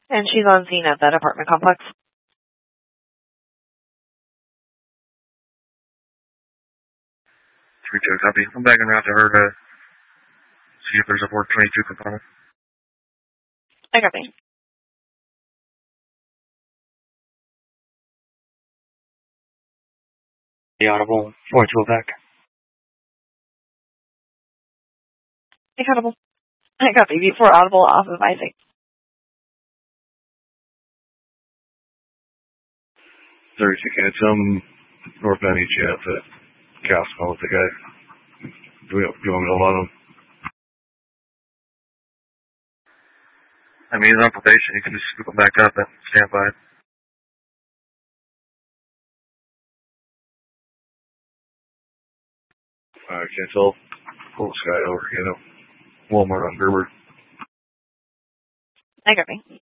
And she's on scene at that apartment complex. 3-2, copy. I'm backing around to her to see if there's a 422 component. I copy. The audible, 4-2 back. I copy. Before audible off of I-6. It's northbound EGF at Castle with the guy. Do you want me to let him? I mean, he's on probation. You can just scoop him back up and stand by. I can't tell. Pull this guy over, Walmart on Gerber. I copy.